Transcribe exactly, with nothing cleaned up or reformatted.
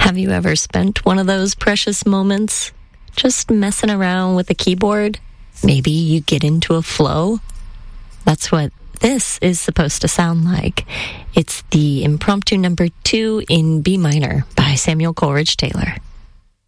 Have you ever spent one of those precious moments just messing around with a keyboard? Maybe you get into a flow? That's what this is supposed to sound like. It's the impromptu number two in B minor by Samuel Coleridge Taylor.